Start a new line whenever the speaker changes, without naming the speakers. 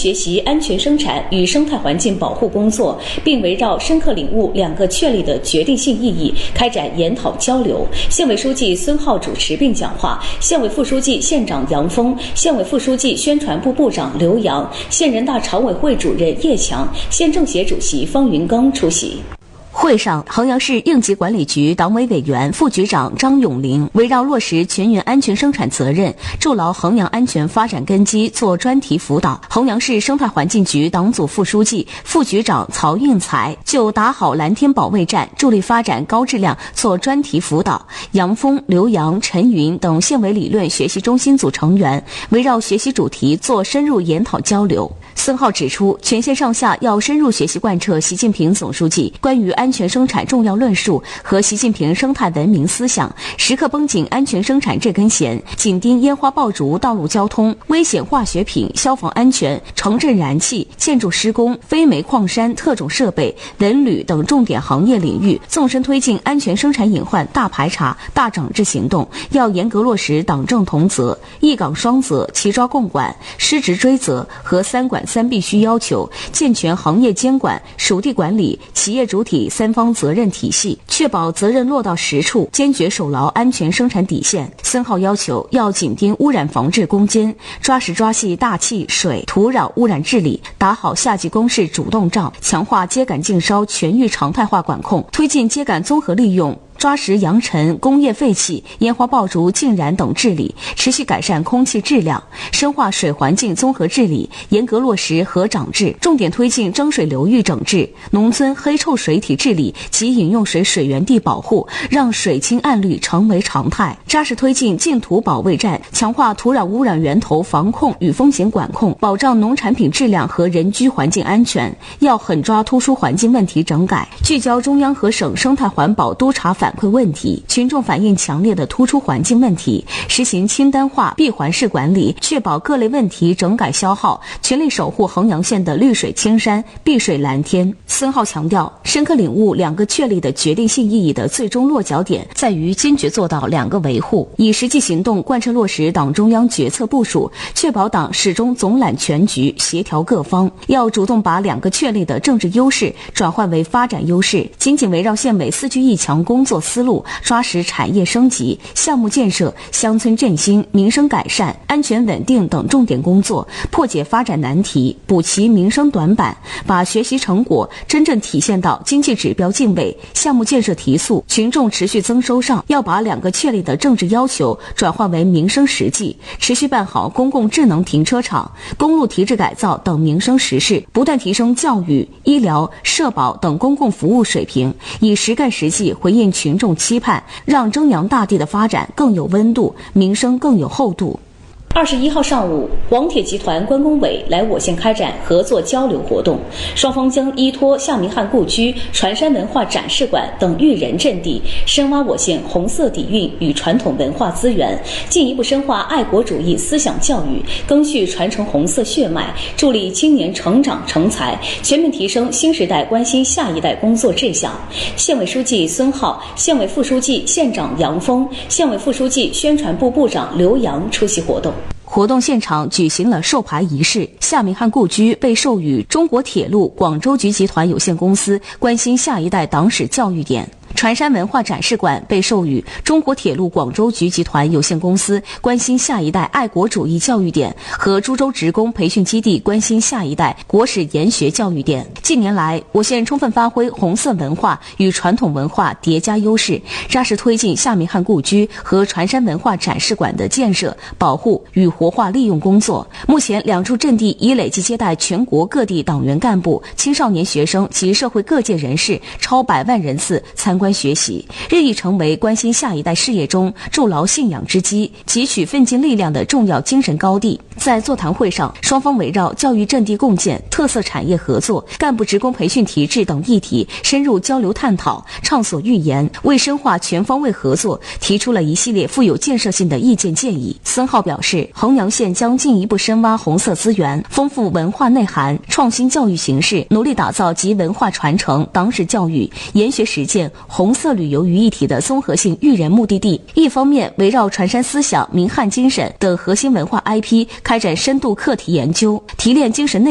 学习安全生产与生态环境保护工作，并围绕深刻领悟2个确立的决定性意义，开展研讨交流。县委书记孙浩主持并讲话，县委副书记、县长杨峰，县委副书记、宣传部部长刘洋，县人大常委会主任叶强，县政协主席方云庚出席。
会上，衡阳市应急管理局党委委员、副局长张永林围绕落实全员安全生产责任，筑牢衡阳安全发展根基做专题辅导。衡阳市生态环境局党组副书记、副局长曹应才就打好蓝天保卫战、助力发展高质量做专题辅导。杨峰、刘洋、陈云等县委理论学习中心组成员围绕学习主题做深入研讨交流。孙浩指出，全县上下要深入学习贯彻习近平总书记关于安全生产重要论述和习近平生态文明思想，时刻绷紧安全生产这根弦，紧盯烟花爆竹、道路交通、危险化学品、消防安全、城镇燃气、建筑施工、非煤矿山特种设备、文旅等重点行业领域，纵深推进安全生产隐患大排查、大整治行动，要严格落实党政同责、一岗双责、齐抓共管、失职追责和3管3必须要求，健全行业监管、属地管理、企业主体3方责任体系，确保责任落到实处，坚决守牢安全生产底线。孙浩要求要紧盯污染防治攻坚，抓实抓细大气、水、土壤污染治理，打好下级公示主动仗，强化秸秆净烧全域常态化管控，推进秸秆综合利用，抓实扬尘、工业废气、烟花爆竹禁燃等治理，持续改善空气质量，深化水环境综合治理，严格落实河长制，重点推进争水流域整治、农村黑臭水体治理及饮用水水源地保护，让水清暗绿成为常态。扎实推进净土保卫战，强化土壤污染源头防控与风险管控，保障农产品质量和人居环境安全。要狠抓突出环境问题整改，聚焦中央和省生态环保督查反馈问题，群众反映强烈的突出环境问题，实行清单化闭环式管理，确保各类问题整改消耗，全力守护衡阳县的绿水青山、碧水蓝天。孙浩强调，深刻领悟2个确立的决定性意义的最终落脚点在于坚决做到2个维护，以实际行动贯彻落实党中央决策部署，确保党始终总揽全局，协调各方。要主动把2个确立的政治优势转换为发展优势，紧紧围绕县委4聚1强工作思路，抓实产业升级、项目建设、乡村振兴、民生改善、安全稳定等重点工作，破解发展难题，补齐民生短板，把学习成果真正体现到经济指标进位、项目建设提速、群众持续增收上。要把2个确立的政治要求转换为民生实际，持续办好公共智能停车场、公路提质改造等民生实事，不断提升教育、医疗、社保等公共服务水平，以实干实际回应群众期盼，让征洋大地的发展更有温度，民生更有厚度。
21号上午，广铁集团关工委来我县开展合作交流活动，双方将依托夏明翰故居、船山文化展示馆等育人阵地，深挖我县红色底蕴与传统文化资源，进一步深化爱国主义思想教育，赓续传承红色血脉，助力青年成长成才，全面提升新时代关心下一代工作志向。县委书记孙浩、县委副书记、县长杨峰、县委副书记、宣传部部长刘洋出席活动。
活动现场举行了授牌仪式，夏明翰故居被授予中国铁路广州局集团有限公司关心下一代党史教育点。船山文化展示馆被授予中国铁路广州局集团有限公司关心下一代爱国主义教育点和株洲职工培训基地关心下一代国史研学教育点。近年来，我县充分发挥红色文化与传统文化叠加优势，扎实推进夏明翰故居和船山文化展示馆的建设、保护与活化利用工作。目前2处阵地已累计接待全国各地党员干部、青少年学生及社会各界人士超100万人次参观学习，日益成为关心下一代事业中筑牢信仰之基、汲取奋进力量的重要精神高地。在座谈会上，双方围绕教育阵地共建、特色产业合作、干部职工培训提质等议题深入交流探讨，畅所欲言，为深化全方位合作提出了一系列富有建设性的意见建议。孙浩表示，衡阳县将进一步深挖红色资源，丰富文化内涵，创新教育形式，努力打造集文化传承、党史教育、研学实践、红色旅游于一体的综合性育人目的地。一方面，围绕船山思想、明翰精神等核心文化 IP 开展深度课题研究，提炼精神内